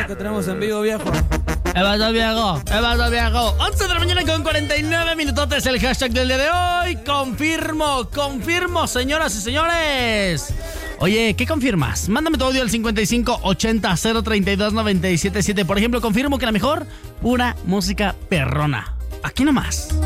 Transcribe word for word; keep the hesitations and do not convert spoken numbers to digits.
que tenemos en vivo, viejo. ¿Qué pasó, viejo? ¿Qué pasó, viejo? once de la mañana con cuarenta y nueve minutotes. El hashtag del día de hoy. Confirmo, confirmo, señoras y señores. Oye, ¿qué confirmas? Mándame tu audio al cincuenta y cinco ochenta cero treinta y dos noventa y siete siete. Por ejemplo, confirmo que la mejor, pura música perrona. Aquí nomás.